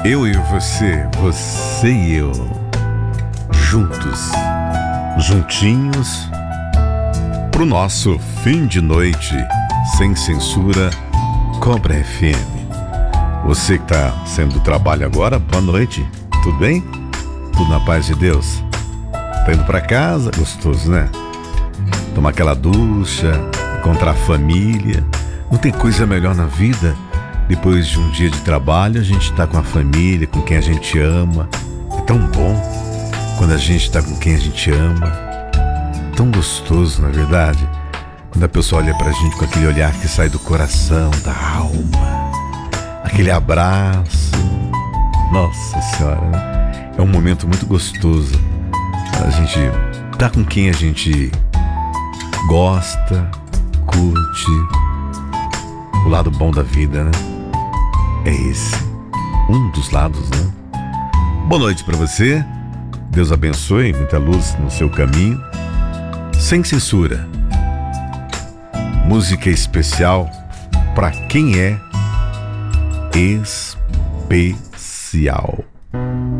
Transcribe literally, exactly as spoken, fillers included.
Eu e você, você e eu, juntos, juntinhos, pro nosso fim de noite, sem censura, Cobra F M. Você que tá saindo do trabalho agora, boa noite, tudo bem? Tudo na paz de Deus? Tá indo pra casa? Gostoso, né? Tomar aquela ducha, encontrar a família. Não tem coisa melhor na vida. Depois de um dia de trabalho, a gente tá com a família, com quem a gente ama. É tão bom quando a gente tá com quem a gente ama. Tão gostoso, na verdade, quando a pessoa olha pra gente com aquele olhar que sai do coração, da alma. Aquele abraço. Nossa Senhora, é um momento muito gostoso. A gente tá com quem a gente gosta, curte. O lado bom da vida, né? É esse. Um dos lados, né? Boa noite pra você. Deus abençoe, muita luz no seu caminho. Sem censura. Música especial pra quem é especial.